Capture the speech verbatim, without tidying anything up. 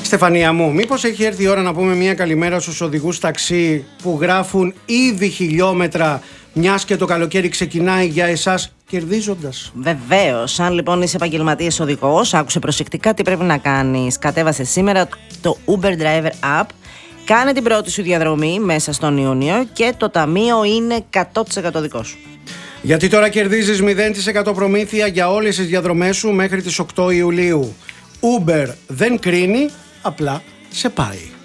Στεφανία μου, μήπως έχει έρθει η ώρα να πούμε μια καλημέρα στους οδηγούς ταξί που γράφουν ήδη χιλιόμετρα, μιας και το καλοκαίρι ξεκινάει για εσάς κερδίζοντας? Βεβαίως. Αν λοιπόν είσαι επαγγελματίας οδηγός, άκουσε προσεκτικά τι πρέπει να κάνεις. Κατέβασε σήμερα το Uber Driver App, κάνε την πρώτη σου διαδρομή μέσα στον Ιούνιο και το ταμείο είναι εκατό τοις εκατό δικό σου. Γιατί τώρα κερδίζεις μηδέν τοις εκατό προμήθεια για όλες τις διαδρομές σου μέχρι τις οκτώ Ιουλίου. Uber δεν κρίνει, απλά σε πάει.